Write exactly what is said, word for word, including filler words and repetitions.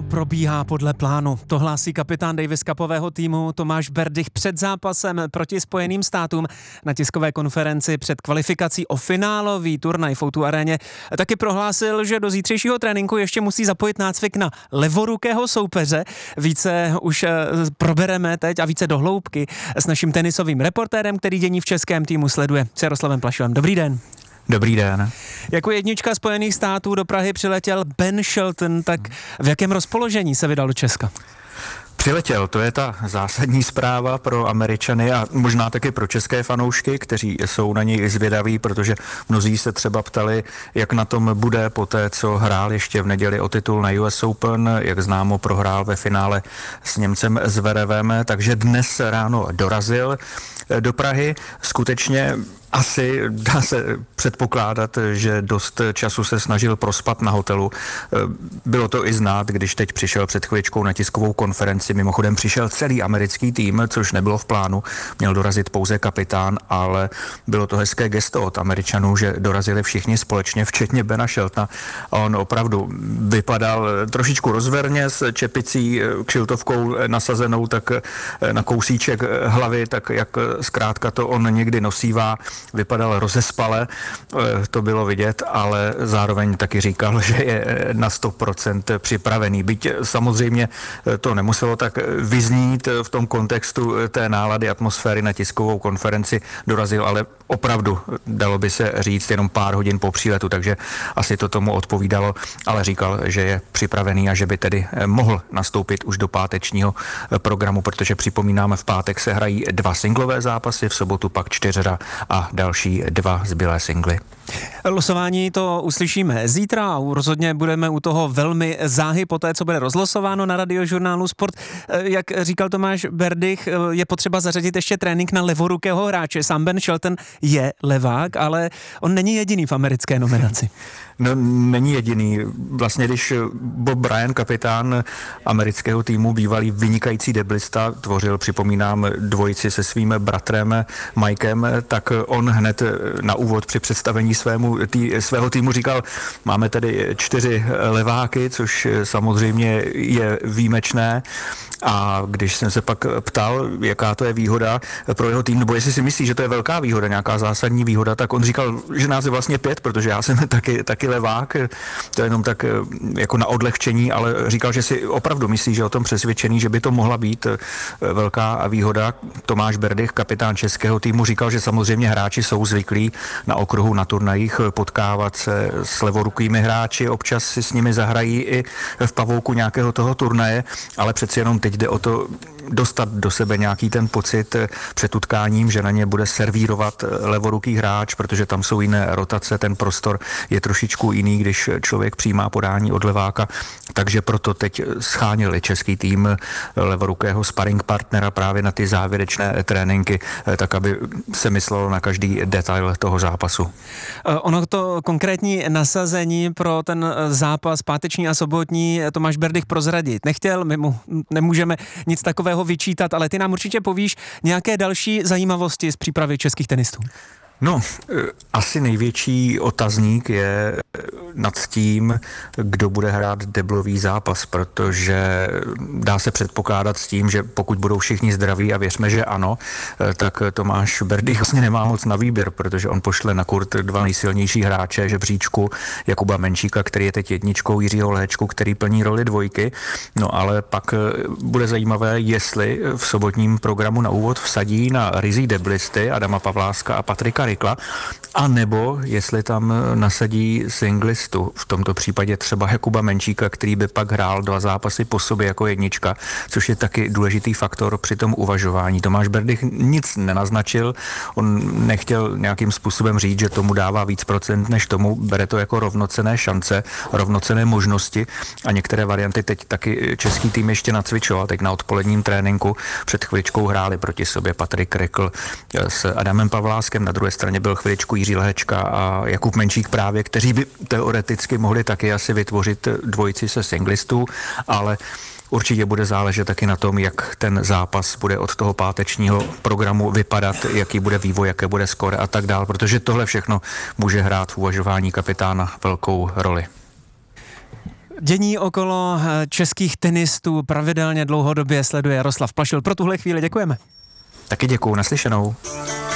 probíhá podle plánu. To hlásí kapitán Davis Cupového týmu Tomáš Berdych před zápasem proti Spojeným státům na tiskové konferenci před kvalifikací o finálový turnaj v O dva aréně. Taky prohlásil, že do zítřejšího tréninku ještě musí zapojit nácvik na levorukého soupeře. Více už probereme teď a více dohloubky s naším tenisovým reportérem, který dění v českém týmu sleduje, s Jaroslavem Plašilem. Dobrý den. Dobrý den. Jako jednička Spojených států do Prahy přiletěl Ben Shelton, tak v jakém rozpoložení se vydal do Česka? Přiletěl, to je ta zásadní zpráva pro Američany a možná taky pro české fanoušky, kteří jsou na něj zvědaví, protože mnozí se třeba ptali, jak na tom bude po té, co hrál ještě v neděli o titul na U S Open, jak známo prohrál ve finále s Němcem Zverevem, takže dnes ráno dorazil do Prahy. Skutečně asi dá se předpokládat, že dost času se snažil prospat na hotelu. Bylo to i znát, když teď přišel před chvíličkou na tiskovou konferenci. Mimochodem přišel celý americký tým, což nebylo v plánu. Měl dorazit pouze kapitán, ale bylo to hezké gesto od Američanů, že dorazili všichni společně, včetně Bena Sheltona. On opravdu vypadal trošičku rozverně s čepicí kšiltovkou nasazenou tak na kousíček hlavy, tak jak zkrátka to on někdy nosívá. Vypadal rozespale, to bylo vidět, ale zároveň taky říkal, že je na sto procent připravený. Byť samozřejmě to nemuselo tak vyznít v tom kontextu té nálady, atmosféry na tiskovou konferenci. Dorazil ale opravdu, dalo by se říct, jenom pár hodin po příletu, takže asi to tomu odpovídalo, ale říkal, že je připravený a že by tedy mohl nastoupit už do pátečního programu, protože připomínáme, v pátek se hrají dva singlové zápasy, v sobotu pak čtyřhra a další dva zbylé singly. Losování to uslyšíme zítra a rozhodně budeme u toho velmi záhy po té, co bude rozlosováno na Radiožurnálu Sport. Jak říkal Tomáš Berdych, je potřeba zařadit ještě trénink na levorukého hráče. Sám Ben Shelton je levák, ale on není jediný v americké nominaci. No, není jediný. Vlastně, když Bob Bryan, kapitán amerického týmu, bývalý vynikající deblista, tvořil, připomínám, dvojici se svým bratrem Mikem, tak on hned na úvod při představení svému, tý, svého týmu říkal, máme tady čtyři leváky, což samozřejmě je výjimečné. A když jsem se pak ptal, jaká to je výhoda pro jeho tým, nebo jestli si myslí, že to je velká výhoda, nějaká zásadní výhoda, tak on říkal, že nás je vlastně pět, protože já jsem taky, taky levák, to je jenom tak jako na odlehčení, ale říkal, že si opravdu myslí, že o tom přesvědčený, že by to mohla být velká výhoda. Tomáš Berdych, kapitán českého týmu, říkal, že samozřejmě hráči jsou zvyklí na okruhu, na turnajích potkávat se s levorukými hráči, občas si s nimi zahrají i v pavouku nějakého toho turnaje, ale přeci jenom teď jde o to dostat do sebe nějaký ten pocit před utkáním, že na ně bude servírovat levoruký hráč, protože tam jsou jiné rotace, ten prostor je trošičku jiný, když člověk přijímá podání od leváka, takže proto teď scháněli český tým levorukého sparring partnera právě na ty závěrečné tréninky, tak aby se myslelo na každý detail toho zápasu. Ono to konkrétní nasazení pro ten zápas páteční a sobotní Tomáš Berdych prozradit nechtěl, my mu nemůžeme nic takového vyčítat, ale ty nám určitě povíš nějaké další zajímavosti z přípravy českých tenistů. No, asi největší otazník je nad tím, kdo bude hrát deblový zápas, protože dá se předpokládat s tím, že pokud budou všichni zdraví a věřme, že ano, tak Tomáš Berdych vlastně nemá moc na výběr, protože on pošle na kurt dva nejsilnější hráče žebříčku, Jakuba Menčíka, který je teď jedničkou, Jiřího Lehečku, který plní roli dvojky, no ale pak bude zajímavé, jestli v sobotním programu na úvod vsadí na ryzí deblisty Adama Pavláska a Patrika Rikla, a nebo jestli tam nasadí singlistu, v tomto případě třeba Jakuba Menčíka, který by pak hrál dva zápasy po sobě jako jednička, což je taky důležitý faktor při tom uvažování. Tomáš Berdych nic nenaznačil, on nechtěl nějakým způsobem říct, že tomu dává víc procent než tomu, bere to jako rovnocenné šance, rovnocenné možnosti a některé varianty teď taky český tým ještě nacvičoval, teď na odpoledním tréninku před chviličkou hráli proti sobě Patrik Rikl s Adamem Pavláskem, na druhé straně byl chviličku Jiří Lehečka a Jakub Menčík právě, kteří by teoreticky mohli taky asi vytvořit dvojici se singlistů, ale určitě bude záležet taky na tom, jak ten zápas bude od toho pátečního programu vypadat, jaký bude vývoj, jaké bude skóre a tak dál, protože tohle všechno může hrát v uvažování kapitána velkou roli. Dění okolo českých tenistů pravidelně dlouhodobě sleduje Jaroslav Plašil. Pro tuhle chvíli děkujeme. Taky děkuju, naslyšenou.